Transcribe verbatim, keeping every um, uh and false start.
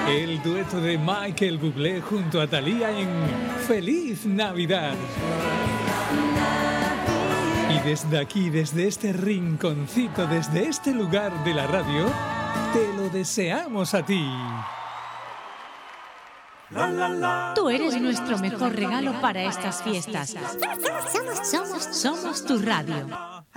El dueto de Michael Bublé junto a Thalía en Feliz Navidad. Y desde aquí, desde este rinconcito, desde este lugar de la radio, te lo deseamos a ti. Tú eres nuestro mejor regalo para estas fiestas. Somos, somos, somos tu radio.